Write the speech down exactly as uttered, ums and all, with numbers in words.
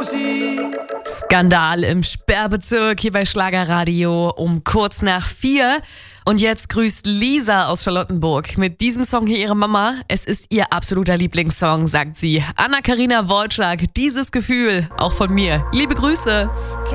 Skandal im Sperrbezirk hier bei Schlagerradio um kurz nach vier. Und jetzt grüßt Lisa aus Charlottenburg mit diesem Song hier ihre Mama. Es ist ihr absoluter Lieblingssong, sagt sie. Anna-Karina Wolczak, dieses Gefühl, auch von mir. Liebe Grüße.